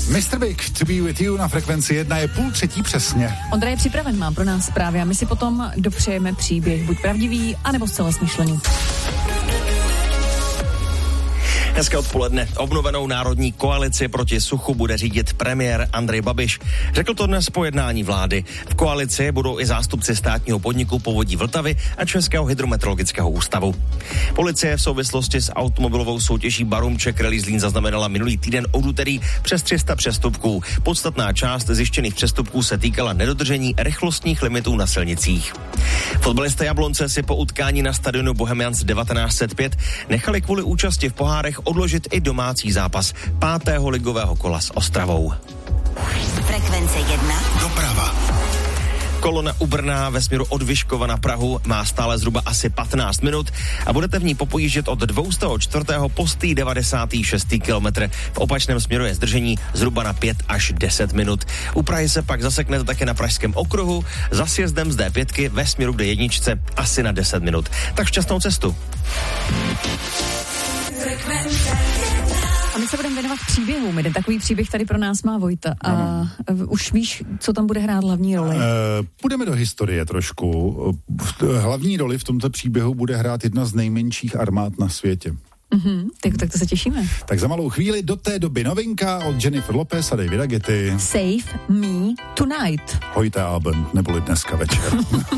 Mr. Big, To Be With You na Frekvenci 1 je 2:30 přesně. Ondra je připraven, má pro nás zprávy a my si potom dopřejeme příběh, buď pravdivý, anebo zcela smyšlený. Hezké odpoledne. Obnovenou národní koalici proti suchu bude řídit premiér Andrej Babiš. Řekl to dnes po jednání vlády. V koalici budou i zástupci státního podniku Povodí Vltavy a Českého hydrometeorologického ústavu. Policie v souvislosti s automobilovou soutěží Barum Czech Rally Zlín zaznamenala minulý týden od úterý přes 300 přestupků. Podstatná část zjištěných přestupků se týkala nedodržení rychlostních limitů na silnicích. Fotbalisté Jablonce si po utkání na stadionu Bohemians 1905 nechali kvůli účasti v pohárech odložit i domácí zápas 5. ligového kola s Ostravou. Frekvence 1. Doprava. Kolona u Brna ve směru od Vyškova na Prahu má stále zhruba asi 15 minut a budete v ní popojíždět od 204. po 96. kilometr. V opačném směru je zdržení zhruba na 5 až 10 minut. U Prahy se pak zaseknete také na Pražském okruhu za sjezdem z D5 ve směru k D1 asi na 10 minut. Tak šťastnou cestu. A my se budeme věnovat příběhům. Jeden takový příběh tady pro nás má Vojta. A už víš, co tam bude hrát hlavní roli? Půjdeme do historie trošku. Hlavní roli v tomto příběhu bude hrát jedna z nejmenších armád na světě. Tak to se těšíme. Tak za malou chvíli do té doby novinka od Jennifer Lopez a Davida Getty. Save Me Tonight. Heute Abend, neboli dneska večer.